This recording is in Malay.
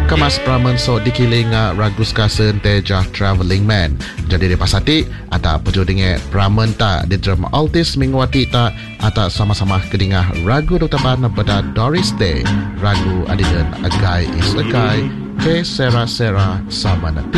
kemas pramen so dikiling ragu skasen teja travelling man. Jadi di pasati ata pejo dengan pramen ta di drama altis mingwati ta ata sama-sama kedingah ragu Dr. Ban pada Doris Day. Ragu adidan a guy is a guy ke Sera sama na